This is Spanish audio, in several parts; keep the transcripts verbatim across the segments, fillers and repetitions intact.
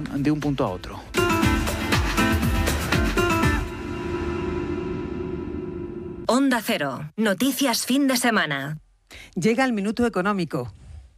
de un punto a otro. Onda Cero. Noticias fin de semana. Llega el minuto económico.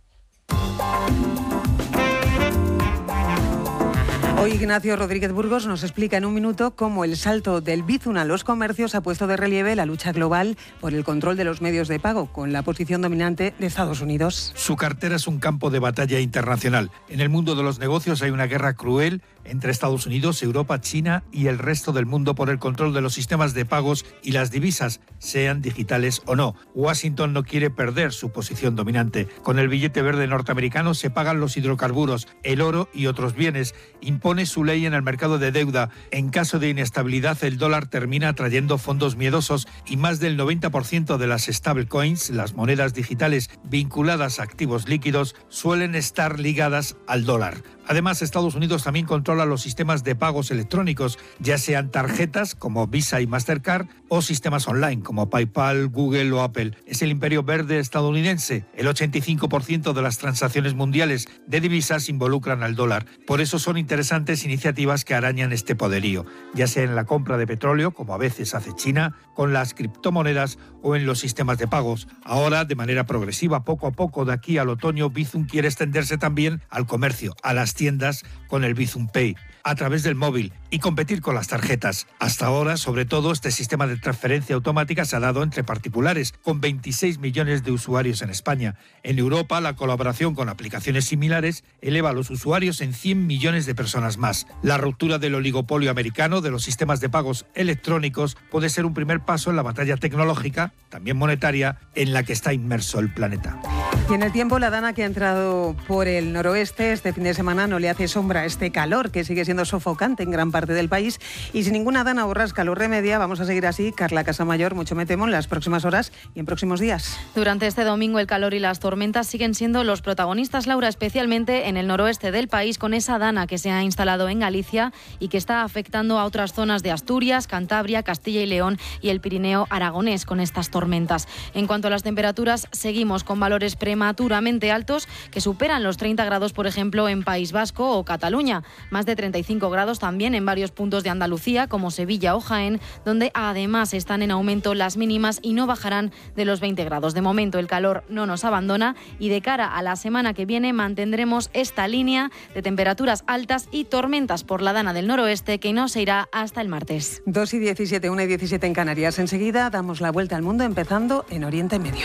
Hoy Ignacio Rodríguez Burgos nos explica en un minuto cómo el salto del Bizum a los comercios ha puesto de relieve la lucha global por el control de los medios de pago, con la posición dominante de Estados Unidos. Su cartera es un campo de batalla internacional. En el mundo de los negocios hay una guerra cruel entre Estados Unidos, Europa, China y el resto del mundo por el control de los sistemas de pagos y las divisas, sean digitales o no. Washington no quiere perder su posición dominante. Con el billete verde norteamericano se pagan los hidrocarburos, el oro y otros bienes. Impone su ley en el mercado de deuda. En caso de inestabilidad, el dólar termina atrayendo fondos miedosos y más del noventa por ciento de las stablecoins, las monedas digitales vinculadas a activos líquidos, suelen estar ligadas al dólar. Además, Estados Unidos también controla los sistemas de pagos electrónicos, ya sean tarjetas como Visa y Mastercard o sistemas online como PayPal, Google o Apple. Es el imperio verde estadounidense. El ochenta y cinco por ciento de las transacciones mundiales de divisas involucran al dólar. Por eso son interesantes iniciativas que arañan este poderío, ya sea en la compra de petróleo, como a veces hace China, con las criptomonedas o en los sistemas de pagos. Ahora, de manera progresiva, poco a poco, de aquí al otoño, Bizum quiere extenderse también al comercio, a las tiendas con el Bizum Pay, a través del móvil y competir con las tarjetas. Hasta ahora, sobre todo, este sistema de transferencia automática se ha dado entre particulares, con veintiséis millones de usuarios en España. En Europa, la colaboración con aplicaciones similares eleva a los usuarios en cien millones de personas más. La ruptura del oligopolio americano de los sistemas de pagos electrónicos puede ser un primer paso en la batalla tecnológica, también monetaria, en la que está inmerso el planeta. Y en el tiempo, la dana que ha entrado por el noroeste este fin de semana no le hace sombra a este calor que sigue siendo sofocante en gran parte del país. Y si ninguna dana borrasca lo remedia, vamos a seguir así. Carla Casamayor, mucho me temo, en las próximas horas y en próximos días. Durante este domingo el calor y las tormentas siguen siendo los protagonistas, Laura, especialmente en el noroeste del país, con esa dana que se ha instalado en Galicia y que está afectando a otras zonas de Asturias, Cantabria, Castilla y León y el Pirineo aragonés con estas tormentas. En cuanto a las temperaturas, seguimos con valores prematuramente altos que superan los treinta grados, por ejemplo, en País Vasco o Cataluña. Más de treinta y cinco grados también en varios puntos de Andalucía, como Sevilla o Jaén, donde además están en aumento las mínimas y no bajarán de los veinte grados. De momento el calor no nos abandona y de cara a la semana que viene mantendremos esta línea de temperaturas altas y tormentas por la dana del noroeste que no se irá hasta el martes. dos y diecisiete, una y diecisiete en Canarias. Enseguida damos la vuelta al mundo empezando en Oriente Medio.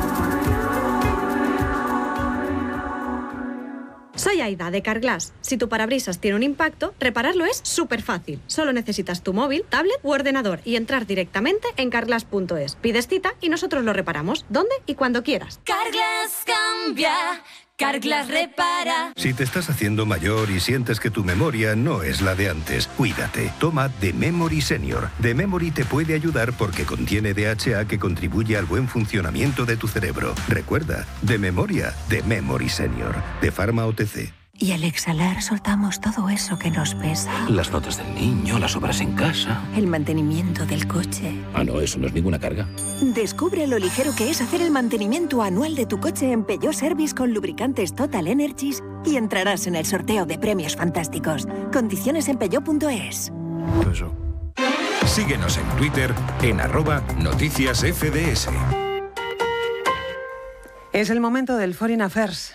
Soy Aida, de Carglass. Si tu parabrisas tiene un impacto, repararlo es súper fácil. Solo necesitas tu móvil, tablet u ordenador y entrar directamente en carglass punto es. Pides cita y nosotros lo reparamos, donde y cuando quieras. Carglass cambia, Carglass repara. Si te estás haciendo mayor y sientes que tu memoria no es la de antes, cuídate. Toma The Memory Senior. The Memory te puede ayudar porque contiene D H A que contribuye al buen funcionamiento de tu cerebro. Recuerda, de memoria, The Memory Senior. De Pharma O T C. Y al exhalar soltamos todo eso que nos pesa. Las notas del niño, las obras en casa. El mantenimiento del coche. Ah, no, eso no es ninguna carga. Descubre lo ligero que es hacer el mantenimiento anual de tu coche en Peugeot Service con lubricantes Total Energies y entrarás en el sorteo de premios fantásticos. Condiciones en peugeot punto es. Eso. Síguenos en Twitter en arroba noticias F D S. Es el momento del Foreign Affairs.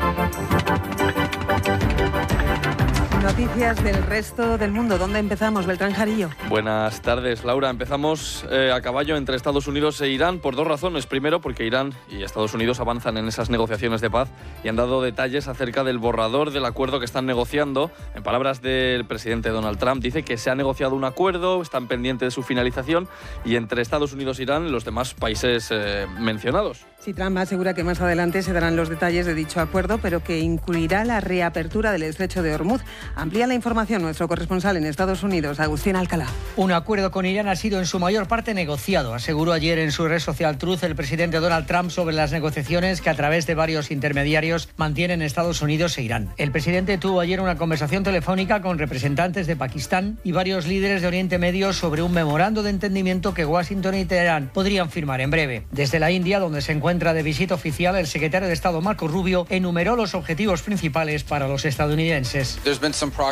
Noticias del resto del mundo. ¿Dónde empezamos, Beltrán Jarillo? Buenas tardes, Laura. Empezamos eh, a caballo entre Estados Unidos e Irán por dos razones. Primero, porque Irán y Estados Unidos avanzan en esas negociaciones de paz y han dado detalles acerca del borrador del acuerdo que están negociando. En palabras del presidente Donald Trump, dice que se ha negociado un acuerdo, están pendientes de su finalización, y entre Estados Unidos e Irán los demás países eh, mencionados. Sí, Trump asegura que más adelante se darán los detalles de dicho acuerdo, pero que incluirá la reapertura del estrecho de Hormuz. Amplía la información nuestro corresponsal en Estados Unidos, Agustín Alcalá. Un acuerdo con Irán ha sido en su mayor parte negociado, aseguró ayer en su red social Truth el presidente Donald Trump sobre las negociaciones que a través de varios intermediarios mantienen Estados Unidos e Irán. El presidente tuvo ayer una conversación telefónica con representantes de Pakistán y varios líderes de Oriente Medio sobre un memorando de entendimiento que Washington y Teherán podrían firmar en breve. Desde la India, donde se encuentra de visita oficial, el secretario de Estado Marco Rubio enumeró los objetivos principales para los estadounidenses.